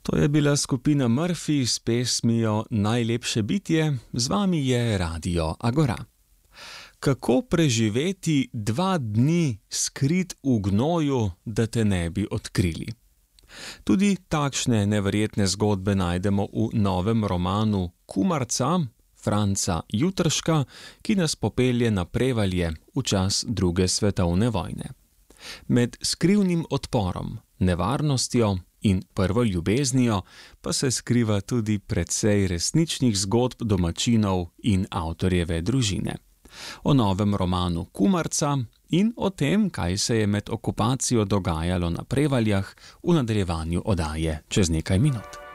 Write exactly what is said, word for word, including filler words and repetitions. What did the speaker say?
To je bila skupina Murphy s pesmijo Najlepše bitje, z vami je Radio Agora. Kako preživeti dva dni skrit v gnoju, da te ne bi odkrili? Tudi takšne neverjetne zgodbe najdemo v novem romanu Kumarca Franca Jutrška, ki nas popelje na Prevalje v čas druge svetovne vojne. Med skrivnim odporom, nevarnostjo in prvo ljubeznijo pa se skriva tudi precej resničnih zgodb domačinov in avtorjeve družine. O novem romanu Kumarca in o tem, kaj se je med okupacijo dogajalo na Prevaljah, v nadaljevanju oddaje čez nekaj minut.